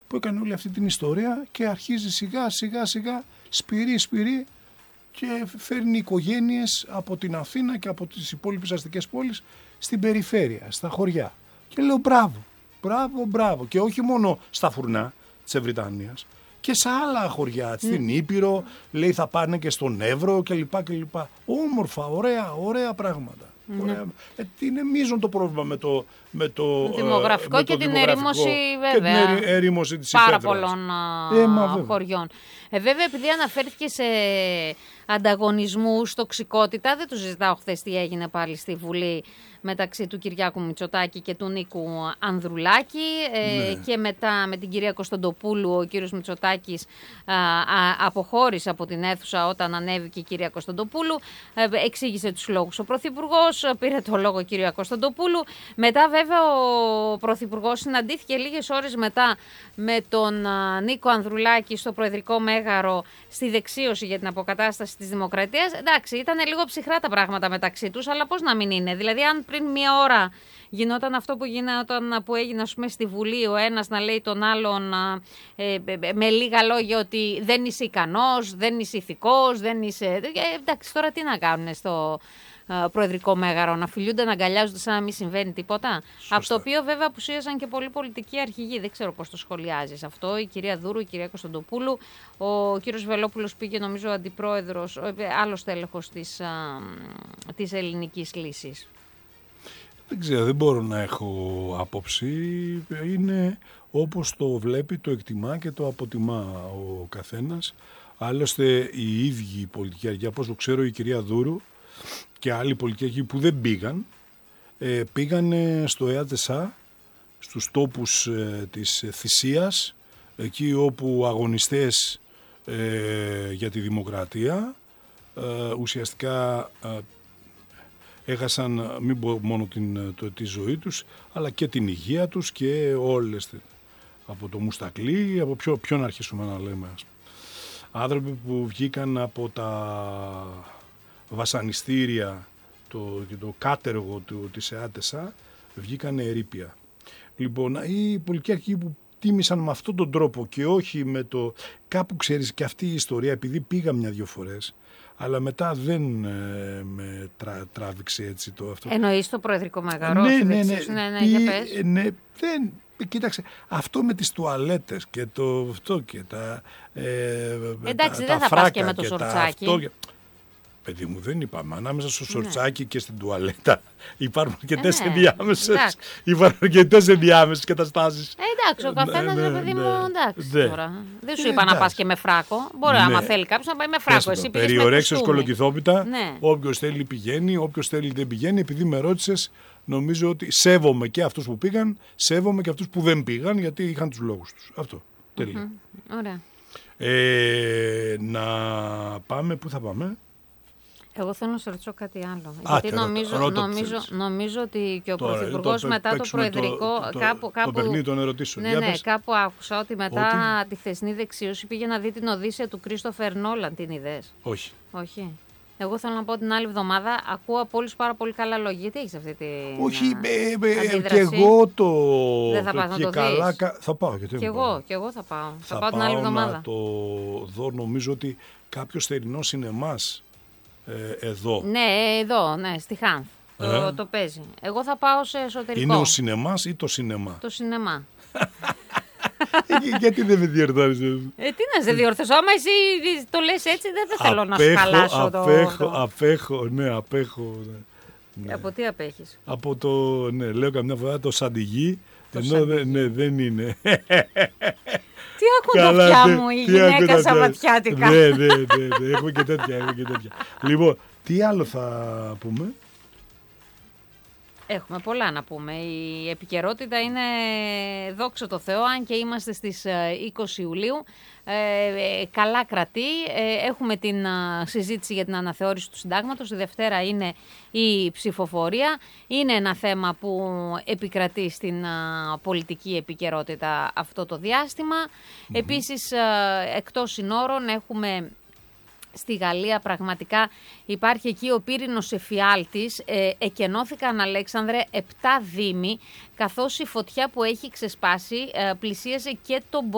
που έκανε όλη αυτή την ιστορία και αρχίζει σιγά σπυρί και φέρνει οικογένειες από την Αθήνα και από τις υπόλοιπες αστικές πόλεις στην περιφέρεια, στα χωριά. Και λέω μπράβο. Και όχι μόνο στα φουρνά της Ευρυτανίας, και σε άλλα χωριά, στην Ήπειρο, λέει θα πάνε και στον Εύρο κλπ. Όμορφα, ωραία πράγματα. Είναι μείζον το πρόβλημα με το δημογραφικό και την ερήμωση, βέβαια. Και την ερήμωση της πάρα υπέδρας. πολλών χωριών. Βέβαια, επειδή αναφέρθηκε σε ανταγωνισμούς, τοξικότητα, δεν του συζητάω χθες τι έγινε πάλι στη Βουλή μεταξύ του Κυριάκου Μητσοτάκη και του Νίκου Ανδρουλάκη, και μετά με την κυρία Κωνσταντοπούλου ο κύριος Μητσοτάκης αποχώρησε από την αίθουσα όταν ανέβηκε η κυρία Κωνσταντοπούλου, εξήγησε τους λόγους ο Πρωθυπουργός, πήρε το λόγο η κυρία Κωνσταντοπούλου. Μετά βέβαια ο Πρωθυπουργός συναντήθηκε λίγες ώρες μετά με τον Νίκο Ανδρουλάκη στο Προεδρικό Μέγαρο στη δεξίωση για την αποκατάσταση της Δημοκρατίας. Εντάξει, ήταν λίγο ψυχρά τα πράγματα μεταξύ τους, αλλά πώς να μην είναι. Δηλαδή, αν πριν μία ώρα γινόταν αυτό που έγινε, ας πούμε, στη Βουλή, ο ένας να λέει τον άλλον με λίγα λόγια ότι δεν είσαι ικανός, δεν είσαι ηθικός, δεν είσαι... εντάξει, τώρα τι να κάνουν στο Προεδρικό Μέγαρο, να φιλιούνται, να αγκαλιάζονται σαν να μην συμβαίνει τίποτα. Σωστά. Από το οποίο βέβαια απουσίαζαν και πολλοί πολιτικοί αρχηγοί. Δεν ξέρω πώς το σχολιάζεις αυτό. Η κυρία Δούρου, η κυρία Κωνσταντοπούλου, ο κύριος Βελόπουλος πήγε νομίζω αντιπρόεδρος, άλλος τέλεχος της ελληνικής λύσης. Δεν ξέρω, δεν μπορώ να έχω άποψη. Είναι όπως το βλέπει, το εκτιμά και το αποτιμά ο καθένας. Άλλωστε οι ίδιοι πολιτικοί αρχηγοί, όπως το ξέρω η κυρία Δούρου και άλλοι πολιτικοί αρχηγοί που δεν πήγαν στο ΕΑΤΕΣΑ, στους τόπους της θυσίας, εκεί όπου αγωνιστές για τη δημοκρατία ουσιαστικά έχασαν μην πω μόνο τη ζωή τους, αλλά και την υγεία τους και όλες, από το Μουστακλή, από ποιον αρχίσουμε να λέμε. Άνθρωποι που βγήκαν από τα βασανιστήρια και το κάτεργο της ΕΑΤΕΣΑ, βγήκαν ερείπια. Λοιπόν, οι πολιτικοί αρχηγοί που τίμησαν με αυτόν τον τρόπο και όχι με το... Κάπου ξέρεις και αυτή η ιστορία, επειδή πήγα μια-δυο φορές, αλλά μετά δεν με τράβηξε έτσι το αυτό. Εννοείς το Προεδρικό Μέγαρο? Ναι, για πες. Δεν... Κοίταξε, αυτό με τις τουαλέτες και αυτό και τα εντάξει, τα δεν θα πας και με το σορτσάκι. Παιδί μου, δεν είπαμε. Ανάμεσα στο σορτσάκι και στην τουαλέτα υπάρχουν αρκετές ενδιάμεσες. Υπάρχουν αρκετές ενδιάμεσες καταστάσεις. Εντάξει, ο καθένας, παιδί μου, εντάξει τώρα. Δεν σου είπα να πας και με φράκο. Μπορεί, άμα θέλει κάποιος, να πάει με φράκο. Εσύ πήγες με περιορέξεως κολοκυθόπιτα. Όποιος θέλει πηγαίνει, όποιος θέλει δεν πηγαίνει. Επειδή με ρώτησες, νομίζω ότι σέβομαι και αυτούς που πήγαν, σέβομαι και αυτούς που δεν πήγαν, γιατί είχαν τους λόγους τους. Αυτό. Τέλεια. Ωραία. Να πάμε, πού θα πάμε? Εγώ θέλω να σε ρωτήσω κάτι άλλο. Γιατί νομίζω ότι και ο Πρωθυπουργός μετά το προεδρικό. Το παιχνίδι των ερωτήσεων. Ναι, κάπου άκουσα ότι μετά τη χθεσινή δεξίωση πήγε να δει την Οδύσσεια του Κρίστοφερ Νόλαν. Την είδες? Όχι. Εγώ θέλω να πω την άλλη εβδομάδα ακούω από όλους πάρα πολύ καλά λόγια. Γιατί έχεις αυτή την αντίδραση? Και εγώ το... Δεν θα πας να το δεις? Θα πάω. Και εγώ θα πάω. Θα πάω την άλλη εβδομάδα. Να το δω. Νομίζω ότι κάποιος θερινός σινεμάς εδώ. Ναι, εδώ, στη Χάνθ. Το παίζει. Εγώ θα πάω σε εσωτερικό. Είναι ο σινεμάς ή το σινεμά? Το σινεμά. Γιατί δεν με διορθώνεις? Τι να σε διορθώσω? Άμα εσύ το λες έτσι, δεν θέλω να σου χαλάσω Απέχω. Από τι απέχεις? Από το, λέω καμιά φορά το σαντιγί, ενώ δεν είναι. Τι ακούν τα αυτιά μου η γυναίκα σαββατιάτικα? Ναι, έχω και τέτοια. Λοιπόν, τι άλλο θα πούμε? Έχουμε πολλά να πούμε. Η επικαιρότητα είναι, δόξα τω Θεώ, αν και είμαστε στις 20 Ιουλίου, καλά κρατεί. Έχουμε την συζήτηση για την αναθεώρηση του συντάγματος. Η Δευτέρα είναι η ψηφοφορία. Είναι ένα θέμα που επικρατεί στην πολιτική επικαιρότητα αυτό το διάστημα. Επίσης, εκτός συνόρων έχουμε... Στη Γαλλία πραγματικά υπάρχει εκεί ο πύρινος εφιάλτης. Εκενώθηκαν, Αλέξανδρε, 7 δήμοι, καθώς η φωτιά που έχει ξεσπάσει πλησίασε και τον